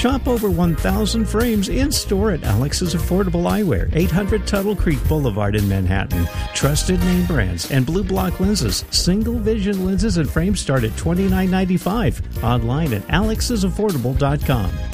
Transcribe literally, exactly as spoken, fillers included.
Shop over one thousand frames in-store at Alex's Affordable Eyewear, eight hundred Tuttle Creek Boulevard in Manhattan. Trusted name brands and Blue Block lenses. Single vision lenses and frames start at twenty-nine ninety-five. Online at alexes affordable dot com.